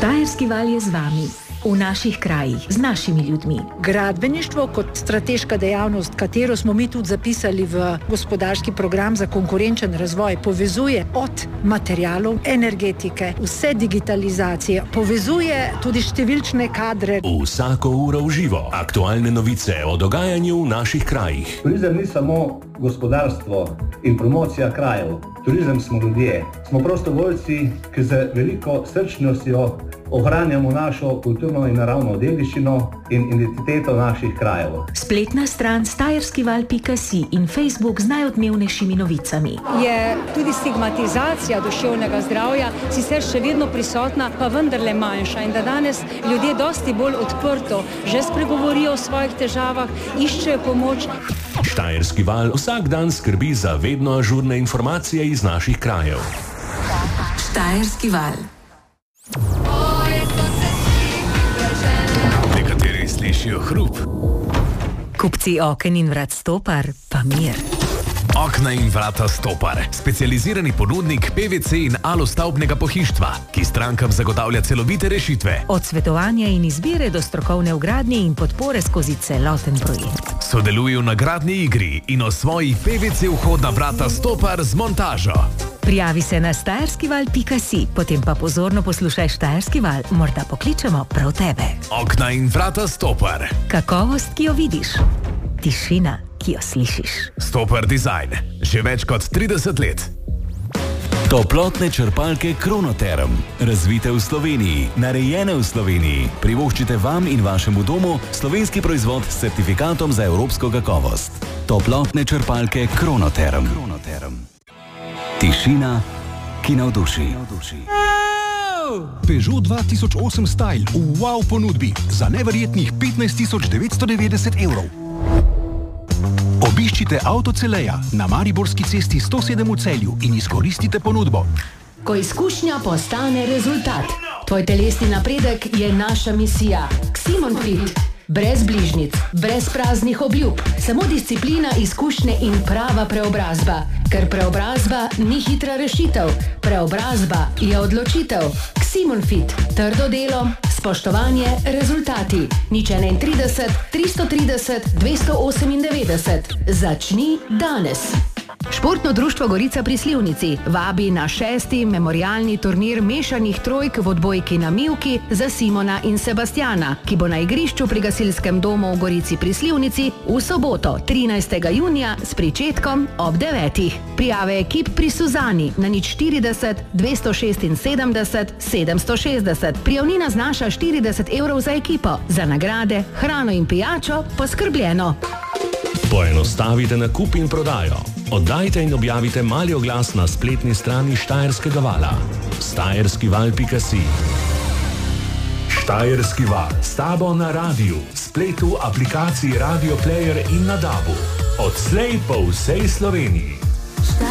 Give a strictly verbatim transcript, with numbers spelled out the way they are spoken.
Štajerski val je z vami, v naših krajih, z našimi ljudmi. Gradbeništvo kot strateška dejavnost, katero smo mi tudi zapisali v gospodarski program za konkurenčen razvoj, povezuje od materialov, energetike, vse digitalizacije, povezuje tudi številčne kadre. Vsako uro v živo, aktualne novice o dogajanju v naših krajih. Turizem ni samo gospodarstvo in promocija krajev. Turizem smo ljudje. Smo prostovoljci, ki z veliko srčnostjo ohranjamo našo kulturno in naravno dediščino in identiteto naših krajev. Spletna stran štajerskival pika si in Facebook z najodmevnejšimi novicami. Je tudi stigmatizacija duševnega zdravja sicer še vedno prisotna, pa vendarle manjša in da danes ljudje dosti bolj odprto že spregovorijo o svojih težavah, iščejo pomoč. Štajerski val vsak dan skrbi za vedno ažurne informacije iz naših krajev. Štajerski val. Nekateri slišijo hrup. Kupci oken in vrat Stopar, pa mir. Okna in vrata Stopar, specializirani ponudnik P V C in alostavbnega pohištva, ki strankam zagotavlja celovite rešitve. Od svetovanja in izbire do strokovne vgradnje in podpore skozi celoten projekt. Sodelujo na gradni igri in osvoji P V C vhodna vrata Stopar z montažo. Prijavi se na štajerskival pika si, potem pa pozorno poslušaj Štajerski val, morda pokličemo prav tebe. Okna in vrata Stopar. Kakovost, ki jo vidiš. Tišina, ki jo slišiš. Stopar Design. Že več kot trideset let. Toplotne črpalke Kronoterm. Razvite v Sloveniji, narejene v Sloveniji. Privoščite vam in vašemu domu slovenski proizvod s certifikatom za evropsko kakovost. Toplotne črpalke Kronoterm. Kronoterm. Tišina, ki navduši. Peugeot dva tisoč osem Style v wow ponudbi za neverjetnih petnajst tisoč devetsto devetdeset evrov. Obiščite Avtoceleja na Mariborski cesti sto sedem v Celju in izkoristite ponudbo. Ko izkušnja postane rezultat, tvoj telesni napredek je naša misija. Ximon Fit. Brez bližnjic, brez praznih obljub, samo disciplina, izkušnje in prava preobrazba. Ker preobrazba ni hitra rešitev, preobrazba je odločitev. Ximon Fit. Trdo delo, spoštovanje, rezultati. Nič enaintrideset, tristo trideset, dvesto osemindevetdeset. Začni danes. Športno društvo Gorica pri Slivnici vabi na šesti memorialni turnir mešanih trojk v odbojki na mivki za Simona in Sebastiana, ki bo na igrišču pri gasilskem domu v Gorici pri Slivnici v soboto trinajstega junija s pričetkom ob devetih. Prijave ekip pri Suzani na nič štirideset, dvesto šestinsedemdeset, sedemsto šestdeset. Prijavnina znaša štirideset evrov za ekipo. Za nagrade, hrano in pijačo poskrbljeno. Poenostavite nakup in prodajo. Oddajte in objavite mali oglas na spletni strani Štajerskega vala. štajerskival pika si. Štajerski val. S tabo na radiju, spletu, aplikaciji Radio Player in na dabu. Odslej po vsej Sloveniji.